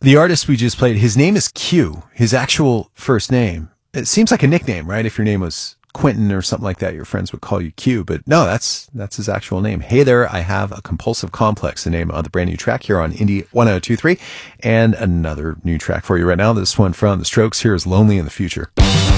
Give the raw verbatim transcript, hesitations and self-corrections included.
The artist we just played, his name is Q, his actual first name. It seems like a nickname, right? If your name was Quentin or something like that, your friends would call you Q, but no, that's that's his actual name. Hey There, I Have a Compulsive Complex, the name of the brand new track here on Indie one oh two point three, and another new track for you right now. This one from The Strokes. Here is Lonely in the Future.